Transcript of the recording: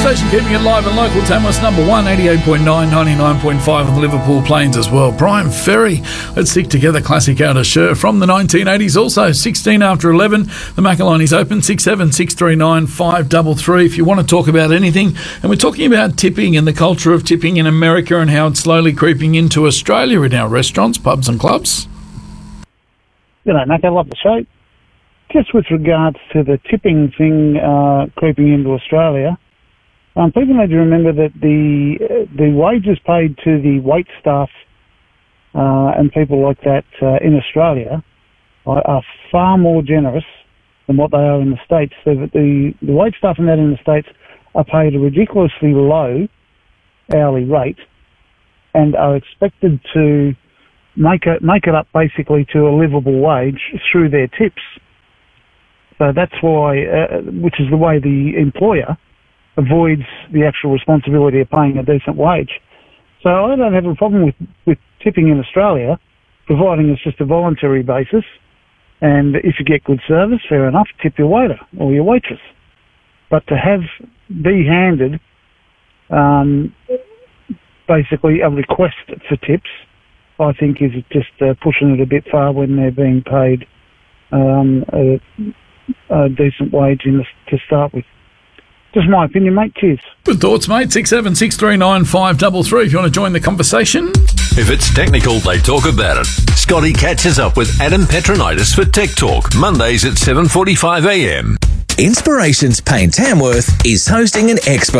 station keeping it live and local. Tamworth's number 1, 88.9, 99.5 on the Liverpool Plains as well. Brian Ferry, let's stick together. Classic out of Sher from the 1980s. Also 16 after 11. The Macaloni's open 67639 533 if you want to talk about anything. And we're talking about tipping and the culture of tipping in America and how it's slowly creeping into Australia in our restaurants, pubs and clubs. G'day, Mac. I love the show. Just with regards to the tipping thing creeping into Australia, people need to remember that the wages paid to the wait staff and people like that in Australia are far more generous than what they are in the States. So that the wait staff and that in the States are paid a ridiculously low hourly rate and are expected to make it up basically to a livable wage through their tips. So that's why, which is the way the employer avoids the actual responsibility of paying a decent wage. So I don't have a problem with tipping in Australia, providing it's just a voluntary basis. And if you get good service, fair enough, tip your waiter or your waitress. But to be handed basically a request for tips, I think is just pushing it a bit far when they're being paid a decent wage to start with. Just my opinion, mate. Cheers. Good thoughts, mate. 67639 533 if you want to join the conversation. If it's technical, they talk about it. Scotty catches up with Adam Petronitis for Tech Talk, Mondays at 7:45 a.m. Inspirations Paint Tamworth is hosting an expo